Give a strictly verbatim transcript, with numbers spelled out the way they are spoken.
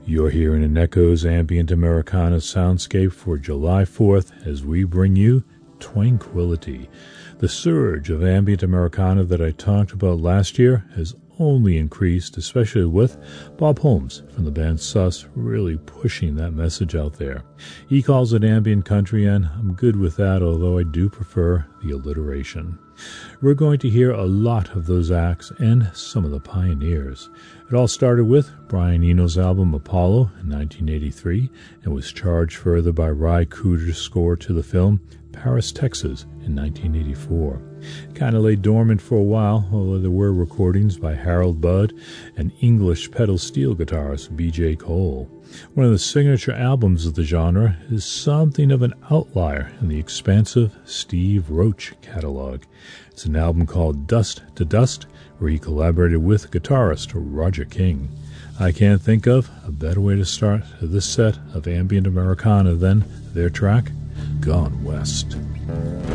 You're hearing an Echoes Ambient Americana soundscape for July fourth as we bring you Tranquility. The surge of ambient Americana that I talked about last year has only increased, especially with Bob Holmes from the band Sus really pushing that message out there. He calls it ambient country, and I'm good with that, although I do prefer the alliteration. We're going to hear a lot of those acts and some of the pioneers. It all started with Brian Eno's album Apollo in nineteen eighty-three and was charged further by Ry Cooder's score to the film Paris, Texas in nineteen eighty-four. Kind of lay dormant for a while, although there were recordings by Harold Budd and English pedal steel guitarist B J Cole. One of the signature albums of the genre is something of an outlier in the expansive Steve Roach catalog. It's an album called Dust to Dust, where he collaborated with guitarist Roger King. I can't think of a better way to start this set of ambient Americana than their track, Gone West.